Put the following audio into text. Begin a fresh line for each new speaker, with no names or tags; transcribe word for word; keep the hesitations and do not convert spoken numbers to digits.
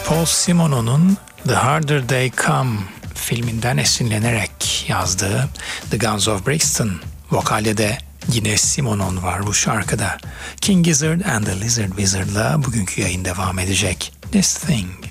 Paul Simono'nun The Harder They Come filminden esinlenerek yazdığı The Guns of Brixton. Vokalde de yine Simonon var bu şarkıda. King Gizzard and the Lizard Wizard'la bugünkü yayın devam edecek. This Thing.